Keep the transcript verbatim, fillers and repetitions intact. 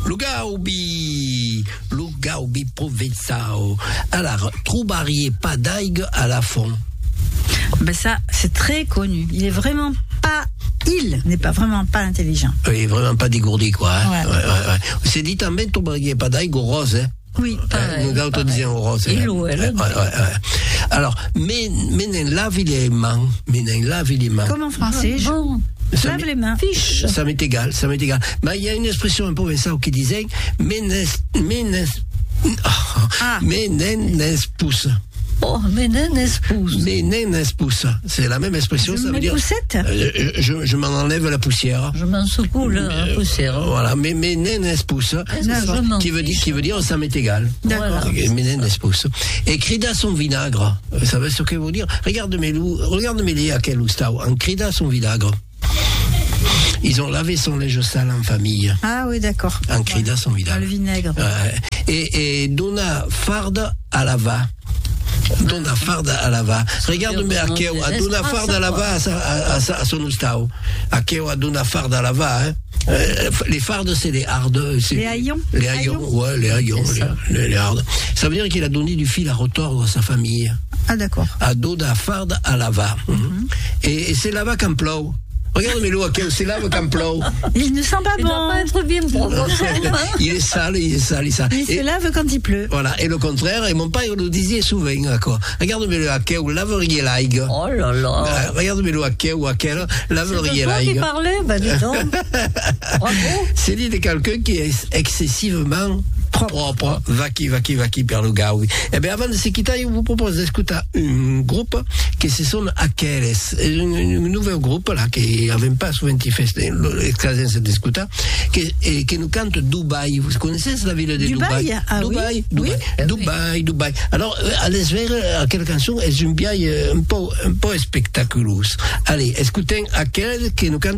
Lo Gaubi, Lo Gaubi Provenzao. Alors, troubariez pas d'aigue à la fond. Ben ça, c'est très connu. Il est vraiment pas, il n'est pas vraiment pas intelligent. Il est vraiment pas dégourdi, quoi. Hein. Ouais. Ouais, ouais, ouais. C'est dit en même, troubariez pas d'aigue au rose, hein. Oui, pareil. Nous gars, on disait au rose. Il hein. ou elle. Ouais, ouais, ouais. Alors, mais, mais, lave les mains. Mais, lave les mains. Comme en français, je Bon, Ça lave m'est- les mains. fiche. Ça m'est égal, ça m'est égal. Mais il y a une expression un provençal qui disait Ménès, Ménès, Ah. Ménès pousse. Oh, mais non, épouse. Ménès pousse. C'est la même expression, Je ça veut mets dire. poussette. Euh, je, je m'en enlève la poussière. Je m'en secoue la poussière. Voilà, mais Ménès pousse. Je m'en Qui veut dire, fiche. qui veut dire ça m'est égal. D'accord. Ménès pousse. Et crida son vinaigre. Vous savez ce que veut dire? Regarde mes loups, regarde mes lits à quel oustau. En crida son vinaigre. Ils ont lavé son linge sale en famille. Ah oui, d'accord. En crida son Ah, le vinaigre. vinaigre. Ouais. Et, et donna farda à la va. Donna farda à la va. Regarde-moi à quel a donna farda à la va à, sa- à, à, sa- à son oustau. À quel a donna farda à la va. Hein. Euh, les fardes, c'est les hardes. c'est- Les haillons. Les haillons, ouais, les haillons, C'est ça. les, les, les hardes. Ça veut dire qu'il a donné du fil à retordre à sa famille. Ah d'accord. À donna farda à la va. Et, et c'est là-bas qu'en plou. Regarde mes loups à quel c'est là qu'en plou. Il ne sent pas Il bon. doit pas être bien propre. Il est sale, il est sale, il est sale. Il se Et- lave quand il pleut. Voilà, et le contraire, et mon père nous disait souvent, quoi. Regarde-moi le haquet ou laveriez l'aïgue. Oh là là. Euh, Regarde-moi le haquet ou haquet, C'est laveriez toi qui l'aïgue. parlais, bah dis donc. Bravo. C'est dit de quelqu'un qui est excessivement propre, vaki, vaki, vaki, per le gars, oui. Eh bien, avant de se quitter, je vous propose d'écouter un groupe qui se sonne Aqueles. Un, un nouveau groupe, là, qui n'avait pas souvent fait l'excellence d'escutar, qui, et qui nous cante Dubaï. Vous connaissez la ville de Dubaï? Dubaï? Ah oui. Dubaï, Dubaï, Oui. Dubaï, Dubaï. Alors, euh, allez voir, quelle chanson est une biaille un peu, un peu spectaculeuse. Allez, écoutez Aqueles qui nous cante